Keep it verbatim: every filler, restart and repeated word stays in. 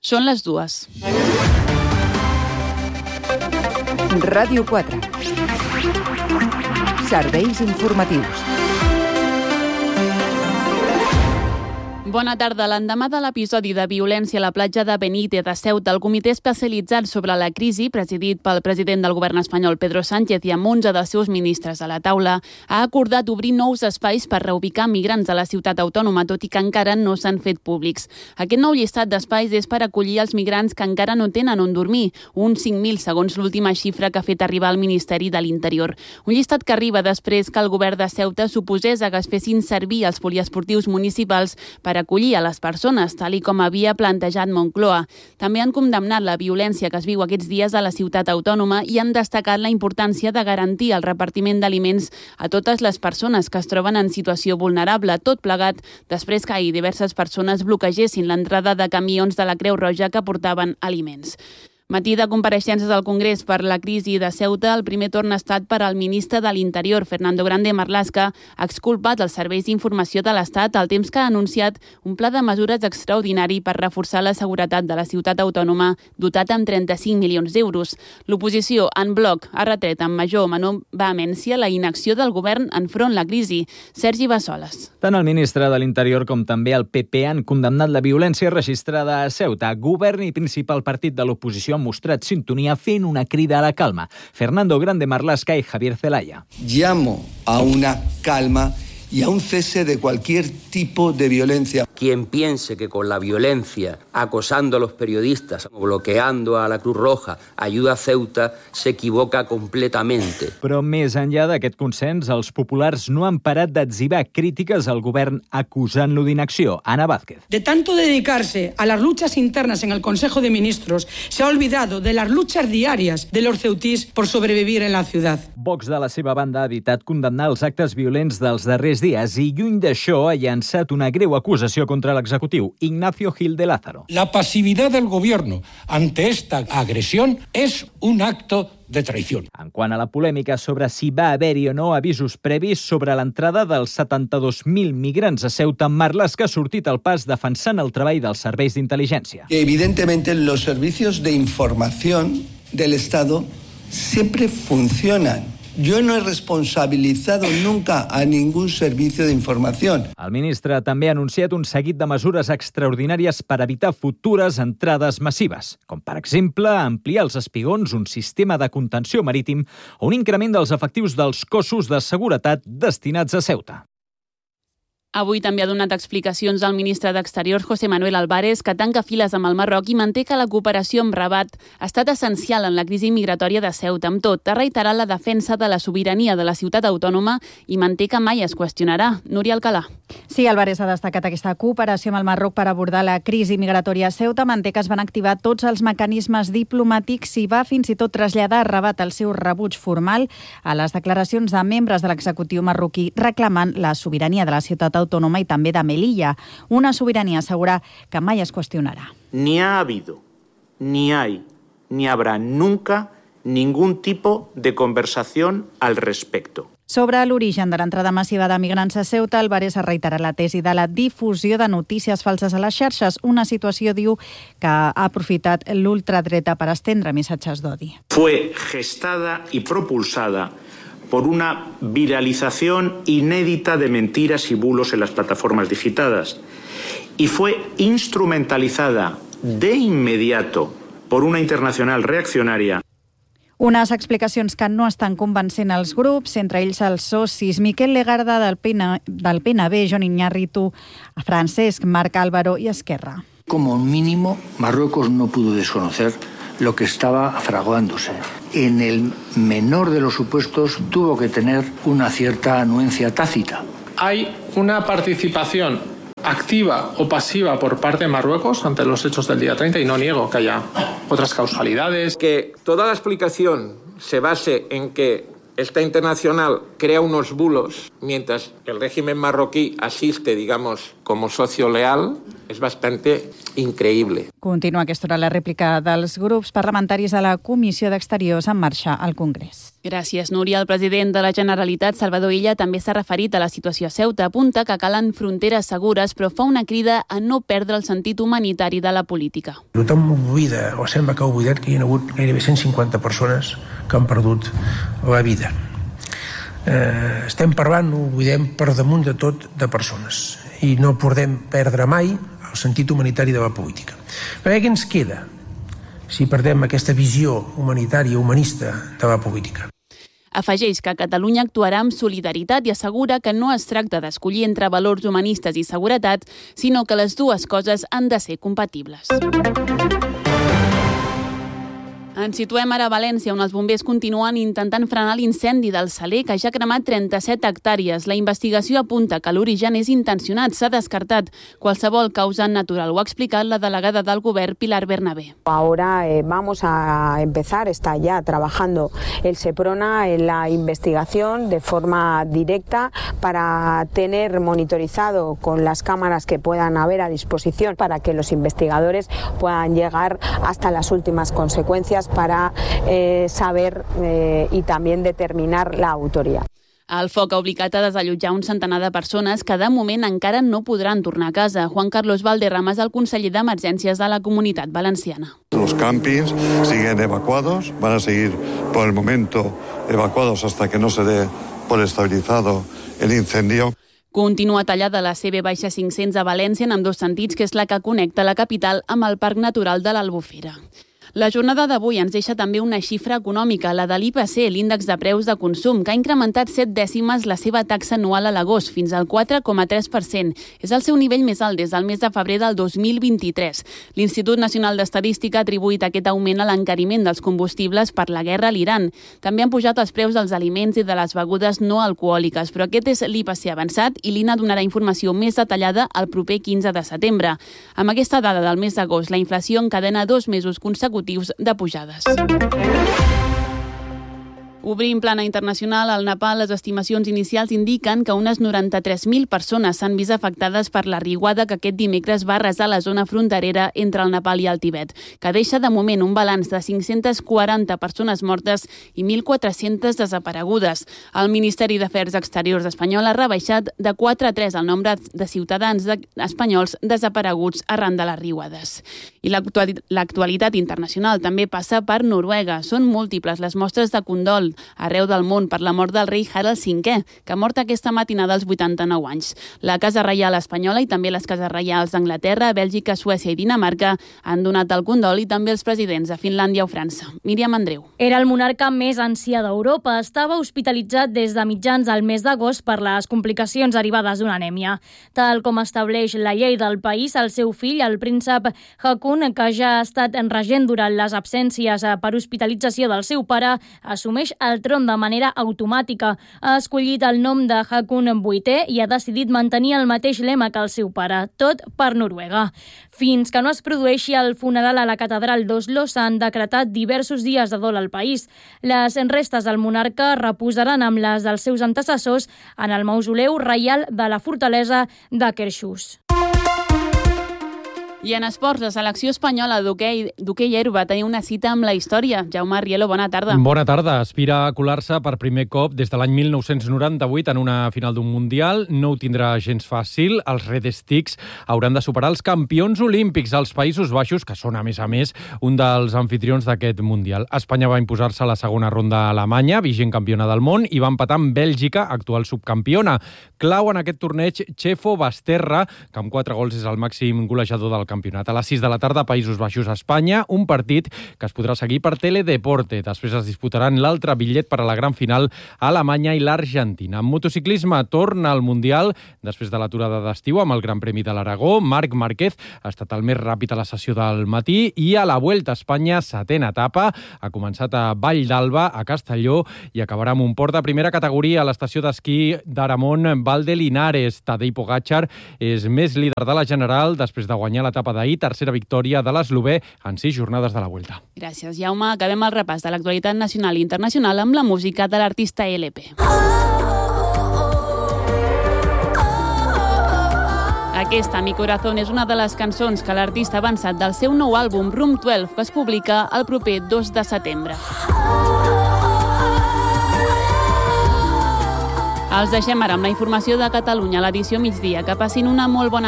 Són les dues. Ràdio quatre. Serveis informatius. Bona tarda. L'endemà de l'episodi de violència a la platja de Benítez de Ceuta, el comitè especialitzat sobre la crisi, presidit pel president del govern espanyol, Pedro Sánchez, i amb onze dels seus ministres a la taula, ha acordat obrir nous espais per reubicar migrants a la ciutat autònoma, tot i que encara no s'han fet públics. Aquest nou llistat d'espais és per acollir els migrants que encara no tenen on dormir, uns cinc mil segons l'última xifra que ha fet arribar el Ministeri de l'Interior. Un llistat que arriba després que el govern de Ceuta suposés que es fessin servir els poliesportius municipals per acollir a les persones, tal i com havia plantejat Moncloa. També han condemnat la violència que es viu aquests dies a la ciutat autònoma i han destacat la importància de garantir el repartiment d'aliments a totes les persones que es troben en situació vulnerable, tot plegat després que ahir diverses persones bloquegessin l'entrada de camions de la Creu Roja que portaven aliments. Matí de compareixences al Congrés per la crisi de Ceuta, el primer torn ha estat per al ministre de l'Interior, Fernando Grande Marlaska, ha exculpat els serveis d'informació de l'Estat al temps que ha anunciat un pla de mesures extraordinari per reforçar la seguretat de la ciutat autònoma, dotat amb trenta-cinc milions d'euros. L'oposició, en bloc, ha retret amb major o menor vehemència la inacció del govern enfront la crisi. Sergi Bassoles. Tant el ministre de l'Interior com també el P P han condemnat la violència registrada a Ceuta. Govern i principal partit de l'oposició han mostrat sintonia fent una crida a la calma. Fernando Grande Marlaska y Javier Zelaya. Llamo a una calma y a un cese de cualquier tipo de violencia. Quien piense que con la violencia, acosando a los periodistas, bloqueando a la Cruz Roja, ayuda a Ceuta, se equivoca completamente. Però més enllà d'aquest consens, els populars no han parat d'etzibar crítiques al govern acusant-lo d'inacció. Ana Vázquez. De tanto dedicarse a las luchas internas en el Consejo de Ministros, se ha olvidado de las luchas diarias de los ceutís por sobrevivir en la ciudad. Vox, de la seva banda, ha evitat condemnar els actes violents dels darrers dies i, lluny d'això, ha llançat una greu acusació contra l'executiu, Ignacio Gil de Lázaro. La pasividad del gobierno ante esta agresión es un acto de traición. En quant a la polèmica sobre si va haver-hi o no avisos previs sobre l'entrada dels setanta-dos mil migrants a Ceuta, Marlaska ha sortit al pas defensant el treball dels serveis d'intel·ligència. Evidentemente, los servicios de información del Estado siempre funcionan. Yo no he responsabilizado nunca a ningún servicio de información. El ministre també ha anunciat un seguit de mesures extraordinàries per evitar futures entrades massives, com per exemple ampliar els espigons, un sistema de contenció marítim o un increment dels efectius dels cossos de seguretat destinats a Ceuta. Avui també ha donat explicacions el ministre d'Exteriors, José Manuel Álvarez, que tanca files amb el Marroc i manté que la cooperació amb Rabat ha estat essencial en la crisi migratòria de Ceuta. Amb tot, ha reiterat la defensa de la sobirania de la ciutat autònoma i manté que mai es qüestionarà. Núria Alcalà. Sí, Álvarez ha destacat aquesta cooperació amb el Marroc per abordar la crisi migratòria a Ceuta. Manté que es van activar tots els mecanismes diplomàtics i va fins i tot traslladar a Rabat el seu rebuig formal a les declaracions de membres de l'executiu marroquí reclamant la sobirania de la ciutat autònoma autònoma i també de Melilla, una sobirania segura que mai es qüestionarà. Ni ha habido, ni hay, ni habrá nunca ningún tipo de conversación al respecto. Sobre l'origen de l'entrada massiva de migrants a Ceuta, Álvarez ha reiterat la tesi de la difusió de notícies falses a les xarxes, una situació, diu, que ha aprofitat l'ultradreta per estendre missatges d'odi. Fue gestada y propulsada por una viralización inédita de mentiras y bulos en las plataformas digitadas y fue instrumentalizada de inmediato por una internacional reaccionaria. Unes explicacions que no estan convencent els grups, entre ells els socis Miquel Legarda del P N, del P N B, Jon Iñárritu, Francesc, Marc Álvaro i Esquerra. Como mínimo, Marruecos no pudo desconocer lo que estaba fraguándose. En el menor de los supuestos tuvo que tener una cierta anuencia tácita. Hay una participación activa o pasiva por parte de Marruecos ante los hechos del día treinta y no niego que haya otras causalidades. Que toda la explicación se base en que esta internacional crea unos bulos mientras el régimen marroquí asiste, digamos, como socio leal, es bastante increïble. Continua aquesta hora la rèplica dels grups parlamentaris a la Comissió d'Exteriors en marxa al Congrés. Gràcies, Núria. El president de la Generalitat, Salvador Illa, també s'ha referit a la situació a Ceuta. Apunta que calen fronteres segures, però fa una crida a no perdre el sentit humanitari de la política. Tothom oblida, o sembla que ha oblidat, que hi ha hagut gairebé cent cinquanta persones que han perdut la vida. Eh, estem parlant, no oblidem, per damunt de tot, de persones. I no podem perdre mai el sentit humanitari de la política. Perquè què ens queda si perdem aquesta visió humanitària, humanista de la política? Afegeix que Catalunya actuarà amb solidaritat i assegura que no es tracta d'escollir entre valors humanistes i seguretat, sinó que les dues coses han de ser compatibles. Ens situem ara a València, on els bombers continuen intentant frenar l'incendi del Saler, que ja ha cremat trenta-set hectàrees. La investigació apunta que l'origen és intencionat, s'ha descartat qualsevol causa natural. Ho ha explicat la delegada del govern, Pilar Bernabé. Ahora eh, vamos a empezar, está ya trabajando el SEPRONA en la investigación de forma directa para tener monitorizado con las cámaras que puedan haber a disposición para que los investigadores puedan llegar hasta las últimas consecuencias para eh, saber eh, y también determinar la autoría. El foc ha obligat a desallotjar un centenar de persones que de moment encara no podran tornar a casa. Juan Carlos Valderrama és el conseller d'Emergències de la Comunitat Valenciana. Los campings siguen evacuados, van a seguir por el momento evacuados hasta que no se dé por estabilizado el incendio. Continua tallada la C B cinc-cents a València en ambdós sentits, que és la que connecta la capital amb el Parc Natural de l'Albufera. La jornada d'avui ens deixa també una xifra econòmica, la de l'I P C, l'índex de preus de consum, que ha incrementat set dècimes la seva taxa anual a l'agost, fins al quatre coma tres per cent. És el seu nivell més alt des del mes de febrer del dos mil vint-i-tres. L'Institut Nacional d'Estadística ha atribuït aquest augment a l'encariment dels combustibles per la guerra a l'Iran. També han pujat els preus dels aliments i de les begudes no alcohòliques, però aquest és l'I P C avançat i l'I N A donarà informació més detallada el proper quinze de setembre. Amb aquesta dada del mes d'agost, la inflació encadena dos mesos consecutius de pujades. Obrim plana internacional. Al Nepal, les estimacions inicials indiquen que unes noranta-tres mil persones s'han vist afectades per la riuada que aquest dimecres va arrasar la zona fronterera entre el Nepal i el Tibet, que deixa de moment un balanç de cinc-centes quaranta persones mortes i mil quatre-centes desaparegudes. El Ministeri d'Afers Exteriors espanyol ha rebaixat de quatre a tres el nombre de ciutadans espanyols desapareguts arran de les riuades. I l'actualitat internacional també passa per Noruega. Són múltiples les mostres de condol arreu del món per la mort del rei Harald cinquè, que ha mort aquesta matinada als vuitanta-nou anys. La Casa Reial espanyola i també les Cases Reials d'Anglaterra, Bèlgica, Suècia i Dinamarca han donat el condol, i també els presidents de Finlàndia o França. Míriam Andreu. Era el monarca més ancià d'Europa. Estava hospitalitzat des de mitjans del mes d'agost per les complicacions derivades d'una anèmia. Tal com estableix la llei del país, el seu fill, el príncep Haakon, que ja ha estat regent durant les absències per hospitalització del seu pare, assumeix el tron de manera automàtica. Ha escollit el nom de Haakon vuitè i ha decidit mantenir el mateix lema que el seu pare, tot per Noruega. Fins que no es produeixi el funeral a la catedral d'Oslo, s'han decretat diversos dies de dol al país. Les restes del monarca reposaran amb les dels seus antecessors en el mausoleu reial de la fortalesa d'Akershus. I en esports, la selecció espanyola d'hoquei herba va tenir una cita amb la història. Jaume Rielo, bona tarda. Bona tarda. Aspira a colar-se per primer cop des de l'any mil nou-cents noranta-vuit en una final d'un Mundial. No ho tindrà gens fàcil. Els Red Sticks hauran de superar els campions olímpics, els Països Baixos, que són, a més a més, un dels anfitrions d'aquest Mundial. Espanya va imposar-se a la segona ronda a Alemanya, vigent campiona del món, i va empatar amb Bèlgica, actual subcampiona. Clau en aquest torneig Chefo Basterra, que amb quatre gols és el màxim golejador del campionat. A les sis de la tarda, Països Baixos a Espanya, un partit que es podrà seguir per Teledeporte. Després es disputaran l'altre bitllet per a la gran final a Alemanya i l'Argentina. En motociclisme torna al Mundial després de l'aturada d'estiu amb el Gran Premi de l'Aragó. Marc Márquez ha estat el més ràpid a la sessió del matí i a la Vuelta a Espanya, setena etapa. Ha començat a Vall d'Alba, a Castelló, i acabarà amb un port de primera categoria a l'estació d'esquí d'Aramon, Val de Linares. Tadej Pogačar és més líder de la general després de guanyar l'etapa d'ahir, tercera victòria de l'eslovè en sis jornades de la Vuelta. Gràcies, Jaume. Acabem el repàs de l'actualitat nacional i internacional amb la música de l'artista L P. Aquesta, Mi Corazón, és una de les cançons que l'artista ha avançat del seu nou àlbum Room dotze, que es publica el proper dos de setembre. Els deixem ara amb la informació de Catalunya a l'edició migdia. Que passin una molt bona